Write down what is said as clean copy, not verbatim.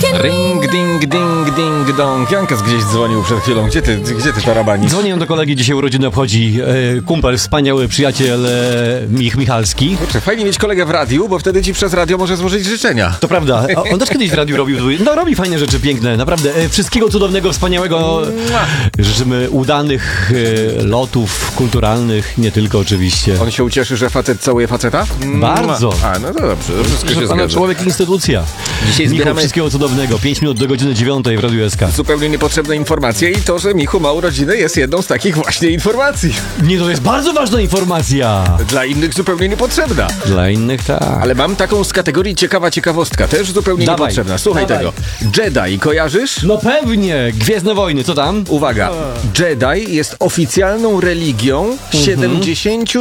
Ring, ding, ding, ding, dong. Jankas gdzieś dzwonił przed chwilą. Gdzie ty tarabanisz? Dzwoniłem do kolegi, dzisiaj urodziny obchodzi kumpel, wspaniały przyjaciel Michalski. Kurczę, fajnie mieć kolegę w radiu, bo wtedy ci przez radio może złożyć życzenia. To prawda. On też kiedyś w radiu robił. No, robi fajne rzeczy, piękne. Naprawdę. Wszystkiego cudownego, wspaniałego. Życzymy udanych lotów kulturalnych, nie tylko oczywiście. On się ucieszy, że facet całuje faceta? Bardzo. A, no to dobrze. To wszystko się Pana zgadza. człowiek instytucja. Dzisiaj Michał, zbieramy wszystkiego cudownego. 5 minut do godziny 9 w Radiu SK. zupełnie niepotrzebne informacje i to, że Michu ma urodziny, jest jedną z takich właśnie informacji. Nie, to jest bardzo ważna informacja. Dla innych zupełnie niepotrzebna. Dla innych tak. Ale mam taką z kategorii ciekawa ciekawostka, też zupełnie Dawaj. niepotrzebna. Słuchaj Dawaj. tego. Jedi, kojarzysz? No pewnie. Gwiezdne Wojny, co tam? Uwaga. Jedi jest oficjalną religią 70